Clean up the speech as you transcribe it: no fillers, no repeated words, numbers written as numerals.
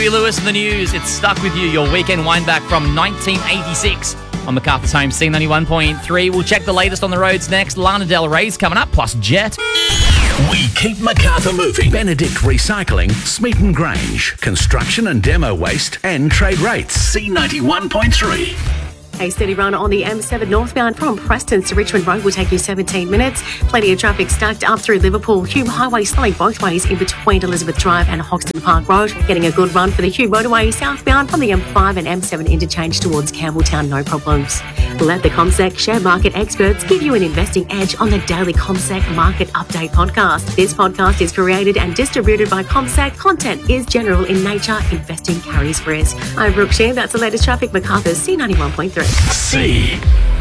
Lewis in the news. It's Stuck With You, your weekend wind back from 1986 on MacArthur's Home C91.3. We'll check the latest on the roads next. Lana Del Rey's coming up, plus Jet. We keep MacArthur moving. Benedict Recycling, Smeaton Grange, construction and demo waste, and trade rates. C91.3. A steady run on the M7 northbound from Preston to Richmond Road will take you 17 minutes. Plenty of traffic stacked up through Liverpool. Hume Highway slowing both ways in between Elizabeth Drive and Hoxton Park Road. Getting a good run for the Hume motorway southbound from the M5 and M7 interchange towards Campbelltown, no problems. Let the CommSec share market experts give you an investing edge on the daily CommSec Market Update podcast. This podcast is created and distributed by CommSec. Content is general in nature. Investing carries risk. I'm Brooke Shear. That's the latest traffic. MacArthur's C91.3. C.